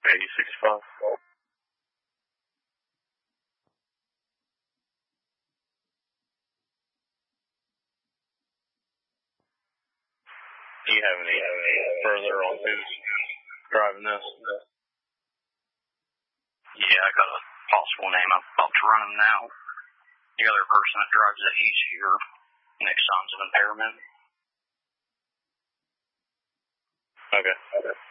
8065. Do you have any further on who's driving this? Yeah, I got a possible name. I'm about to run him now. The other person that drives it, he's here. Next signs of impairment. Okay.